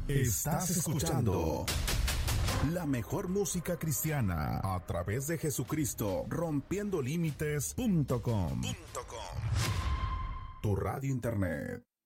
Estás escuchando la mejor música cristiana a través de Jesucristo, rompiendolímites.com. Tu radio internet.